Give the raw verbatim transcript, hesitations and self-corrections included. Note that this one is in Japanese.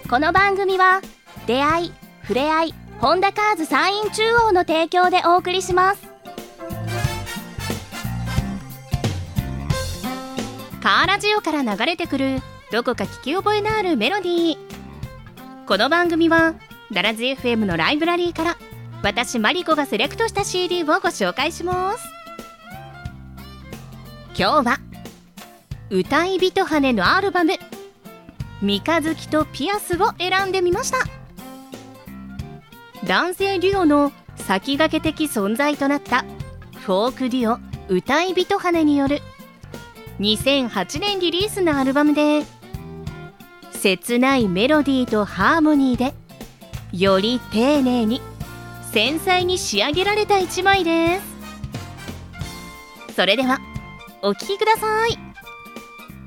この番組は出会い、ふれあい、ホンダカーズ山陰中央の提供でお送りします。カーラジオから流れてくるどこか聞き覚えのあるメロディー。この番組はダラズ エフエム のライブラリーから私マリコがセレクトした シーディー をご紹介します。今日は歌い人羽のアルバム三日月とピアスを選んでみました。男性デュオの先駆け的存在となったフォークデュオ歌い人羽によるにせんはちねんリリースのアルバムで、切ないメロディーとハーモニーでより丁寧に繊細に仕上げられた一枚です。それではお聴きください。